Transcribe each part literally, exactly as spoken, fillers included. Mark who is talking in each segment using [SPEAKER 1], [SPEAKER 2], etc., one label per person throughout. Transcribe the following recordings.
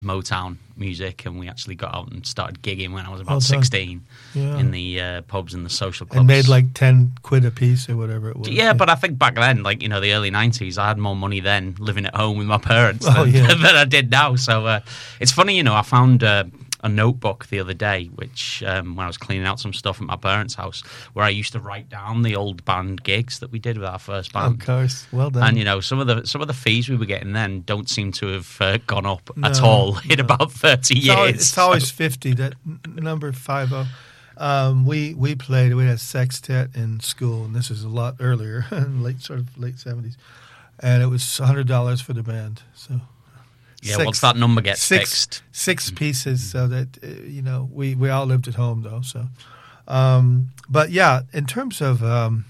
[SPEAKER 1] Motown music, and we actually got out and started gigging when I was about
[SPEAKER 2] Well done.
[SPEAKER 1] sixteen
[SPEAKER 2] Yeah.
[SPEAKER 1] in the uh, pubs and the social clubs.
[SPEAKER 2] And made like ten quid a piece or whatever it was.
[SPEAKER 1] Yeah, but I think back then, like, you know, the early nineties, I had more money then living at home with my parents
[SPEAKER 2] Oh,
[SPEAKER 1] than,
[SPEAKER 2] yeah.
[SPEAKER 1] than I did now. So uh, it's funny, you know, I found uh, a notebook the other day, which um, when I was cleaning out some stuff at my parents' house, where I used to write down the old band gigs that we did with our first band.
[SPEAKER 2] Of course. Well done.
[SPEAKER 1] And, you know, some of the some of the fees we were getting then don't seem to have uh, gone up at
[SPEAKER 2] No,
[SPEAKER 1] all in
[SPEAKER 2] no.
[SPEAKER 1] about thirty
[SPEAKER 2] It's
[SPEAKER 1] years.
[SPEAKER 2] always, it's always
[SPEAKER 1] So-
[SPEAKER 2] fifty. That n- number five oh. Um, we we played. We had a sextet in school, and this is a lot earlier, late sort of late seventies, and it was a hundred dollars for the band. So
[SPEAKER 1] yeah,
[SPEAKER 2] six-
[SPEAKER 1] once that number gets
[SPEAKER 2] six
[SPEAKER 1] fixed.
[SPEAKER 2] six pieces, so that uh, you know we we all lived at home though. So, um, but yeah, in terms of um,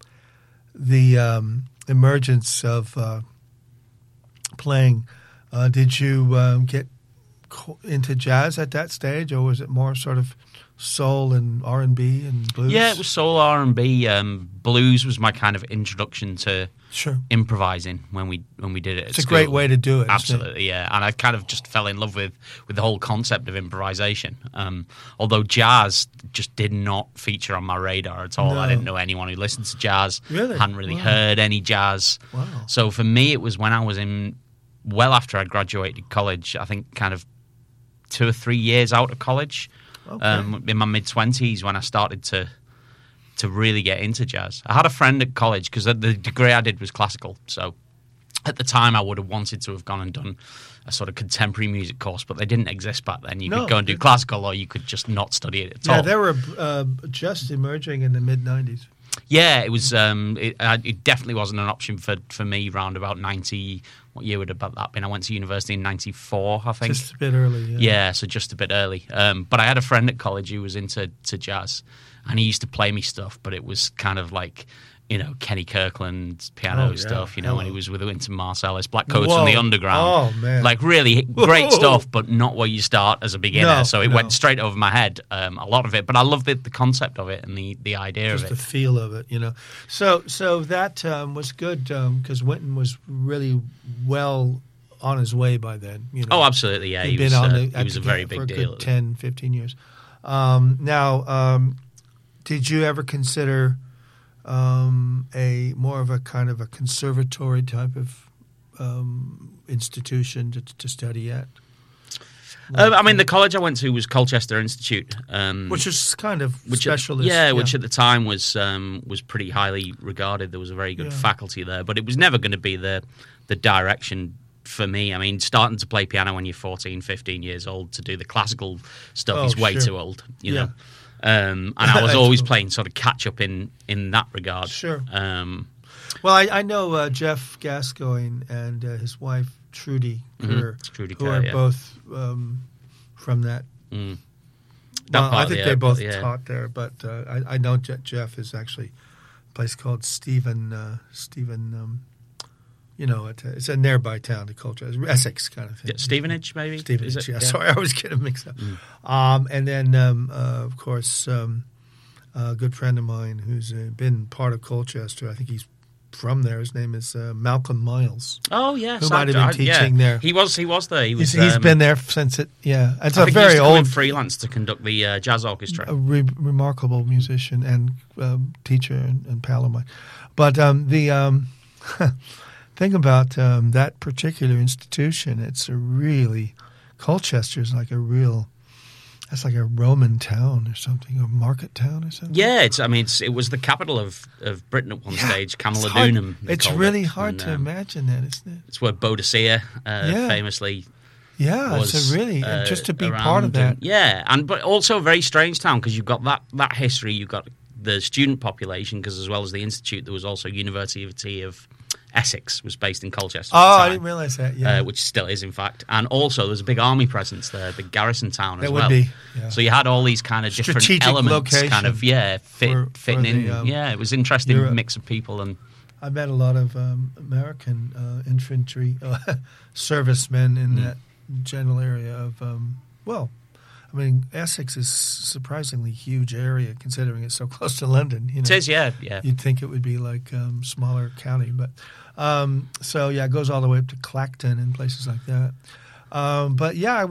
[SPEAKER 2] the um, emergence of uh, playing, uh, did you um, get co- into jazz at that stage, or was it more sort of soul and R and B and blues?
[SPEAKER 1] Yeah, it was soul, R and B. Um, blues was my kind of introduction to
[SPEAKER 2] Sure.
[SPEAKER 1] improvising when we when we did it. At
[SPEAKER 2] It's a
[SPEAKER 1] school.
[SPEAKER 2] great way to do it. isn't it?
[SPEAKER 1] Absolutely, yeah. And I kind of just fell in love with, with the whole concept of improvisation. Um, although jazz just did not feature on my radar at all.
[SPEAKER 2] No.
[SPEAKER 1] I didn't know anyone who listened to jazz.
[SPEAKER 2] Really?
[SPEAKER 1] Hadn't really
[SPEAKER 2] Wow.
[SPEAKER 1] heard any jazz.
[SPEAKER 2] Wow.
[SPEAKER 1] So for me, it was when I was in, well after I'd graduated college, I think kind of two or three years out of college,
[SPEAKER 2] Okay.
[SPEAKER 1] um, in my mid-twenties, when I started to to really get into jazz. I had a friend at college, because the degree I did was classical, so at the time I would have wanted to have gone and done a sort of contemporary music course, but they didn't exist back then. You
[SPEAKER 2] No.
[SPEAKER 1] could go and do classical, or you could just not study it at
[SPEAKER 2] Yeah,
[SPEAKER 1] all.
[SPEAKER 2] they were uh, just emerging in the mid nineties.
[SPEAKER 1] Yeah, it was. Um, it, uh, it definitely wasn't an option for, for me. Round about ninety, what year would about that been? I went to university in ninety-four, I think.
[SPEAKER 2] Just a bit early. Yeah.
[SPEAKER 1] Yeah, so just a bit early. Um, but I had a friend at college who was into to jazz, and he used to play me stuff, but it was kind of like, you know, Kenny Kirkland piano
[SPEAKER 2] Oh, yeah.
[SPEAKER 1] stuff, you know, when he
[SPEAKER 2] Hello.
[SPEAKER 1] was with Wynton Marsalis, Black Coats
[SPEAKER 2] Whoa.
[SPEAKER 1] from the Underground.
[SPEAKER 2] Oh, man.
[SPEAKER 1] Like, really great
[SPEAKER 2] Whoa.
[SPEAKER 1] stuff, but not where you start as a beginner.
[SPEAKER 2] No,
[SPEAKER 1] so it
[SPEAKER 2] no.
[SPEAKER 1] went straight over my head, um, a lot of it. But I love the, the concept of it and the, the idea
[SPEAKER 2] Just
[SPEAKER 1] of
[SPEAKER 2] the
[SPEAKER 1] it.
[SPEAKER 2] feel of it, you know. So, so that um, was good because Wynton was really well on his way by then. You know,
[SPEAKER 1] Oh, absolutely, yeah.
[SPEAKER 2] He'd
[SPEAKER 1] He
[SPEAKER 2] been
[SPEAKER 1] was,
[SPEAKER 2] on
[SPEAKER 1] uh,
[SPEAKER 2] the,
[SPEAKER 1] he
[SPEAKER 2] at
[SPEAKER 1] was a
[SPEAKER 2] the-
[SPEAKER 1] very
[SPEAKER 2] for
[SPEAKER 1] big
[SPEAKER 2] a
[SPEAKER 1] deal.
[SPEAKER 2] good ten, fifteen years. Um, now, um, did you ever consider um, a more of a kind of a conservatory type of um, institution to, to study at?
[SPEAKER 1] Uh, I mean, the college I went to was Colchester Institute. Um,
[SPEAKER 2] Which is kind of
[SPEAKER 1] which at-
[SPEAKER 2] specialist.
[SPEAKER 1] yeah, which at the time was um, was pretty highly regarded. There was a very good
[SPEAKER 2] Yeah.
[SPEAKER 1] faculty there, but it was never going to be the the direction for me. I mean, starting to play piano when you're fourteen, fifteen years old to do the classical stuff
[SPEAKER 2] Oh,
[SPEAKER 1] is way
[SPEAKER 2] sure.
[SPEAKER 1] too old, you
[SPEAKER 2] Yeah.
[SPEAKER 1] know. Um, and I was
[SPEAKER 2] That's
[SPEAKER 1] always
[SPEAKER 2] cool.
[SPEAKER 1] playing sort of catch up in in that regard.
[SPEAKER 2] Sure.
[SPEAKER 1] Um,
[SPEAKER 2] Well, I, I know uh, Jeff Gascoigne and uh, his wife Trudy Kerr,
[SPEAKER 1] Trudy
[SPEAKER 2] who
[SPEAKER 1] Kerr,
[SPEAKER 2] are
[SPEAKER 1] yeah.
[SPEAKER 2] both um, from that.
[SPEAKER 1] mm. That
[SPEAKER 2] Well,
[SPEAKER 1] part
[SPEAKER 2] I
[SPEAKER 1] of
[SPEAKER 2] think
[SPEAKER 1] the
[SPEAKER 2] they
[SPEAKER 1] airport,
[SPEAKER 2] both
[SPEAKER 1] yeah.
[SPEAKER 2] taught there, but uh, I, I know Je- Jeff is actually a place called Stephen. Uh, Stephen, um, you know, it, it's a nearby town to Colchester, Essex kind of thing.
[SPEAKER 1] Yeah, Stevenage, maybe?
[SPEAKER 2] Stevenage,
[SPEAKER 1] Is it?
[SPEAKER 2] yeah, Sorry, I was getting mixed up. Um, and then, um, uh, of course, um, a good friend of mine who's uh, been part of Colchester. I think he's from there. His name is uh, Malcolm Miles.
[SPEAKER 1] Oh, yes.
[SPEAKER 2] Who might have
[SPEAKER 1] I-
[SPEAKER 2] been
[SPEAKER 1] I- yeah.
[SPEAKER 2] teaching there.
[SPEAKER 1] He was, he was there. He was,
[SPEAKER 2] He's, he's
[SPEAKER 1] um,
[SPEAKER 2] been there since it. Yeah, it's
[SPEAKER 1] I
[SPEAKER 2] a
[SPEAKER 1] think he
[SPEAKER 2] very
[SPEAKER 1] used to come in
[SPEAKER 2] old,
[SPEAKER 1] freelance to conduct the uh, jazz orchestra.
[SPEAKER 2] a re- remarkable musician and um, teacher and, and pal of mine. But um, the um, thing about um, that particular institution, it's a really Colchester's like a real. That's like a Roman town or something, a market town or something.
[SPEAKER 1] Yeah, it's. I mean, it's, it was the capital of, of Britain at one
[SPEAKER 2] Yeah,
[SPEAKER 1] stage,
[SPEAKER 2] it's hard-
[SPEAKER 1] Camalodunum. they
[SPEAKER 2] It's
[SPEAKER 1] called
[SPEAKER 2] really
[SPEAKER 1] it.
[SPEAKER 2] hard
[SPEAKER 1] And,
[SPEAKER 2] to
[SPEAKER 1] um,
[SPEAKER 2] imagine that, isn't it?
[SPEAKER 1] It's where Boadicea uh,
[SPEAKER 2] Yeah.
[SPEAKER 1] famously
[SPEAKER 2] Yeah,
[SPEAKER 1] was.
[SPEAKER 2] it's a really
[SPEAKER 1] uh,
[SPEAKER 2] just to be
[SPEAKER 1] around
[SPEAKER 2] part of that.
[SPEAKER 1] and- yeah, and but also a very strange town because you've got that, that history. You've got the student population because as well as the institute, there was also University of Essex was based in Colchester.
[SPEAKER 2] Oh,
[SPEAKER 1] at the
[SPEAKER 2] I
[SPEAKER 1] time.
[SPEAKER 2] didn't realize that. Yeah,
[SPEAKER 1] Uh, which still is, in fact. And also, there's a big army presence there, big garrison town as
[SPEAKER 2] There
[SPEAKER 1] well.
[SPEAKER 2] would be, yeah.
[SPEAKER 1] So you had all these kind of different
[SPEAKER 2] Strategic
[SPEAKER 1] elements,
[SPEAKER 2] location
[SPEAKER 1] kind of, yeah, fit,
[SPEAKER 2] for-
[SPEAKER 1] fitting
[SPEAKER 2] for
[SPEAKER 1] in.
[SPEAKER 2] the, um,
[SPEAKER 1] yeah, it was interesting
[SPEAKER 2] Europe.
[SPEAKER 1] mix of people. And
[SPEAKER 2] I met a lot of um, American uh, infantry uh, servicemen in
[SPEAKER 1] Mm.
[SPEAKER 2] that general area of. Um, well, I mean, Essex is surprisingly huge area considering it's so close to London. You know?
[SPEAKER 1] it is, yeah, yeah.
[SPEAKER 2] You'd think it would be like um, smaller county, but um, so yeah, it goes all the way up to Clacton and places like that. Um, but yeah, I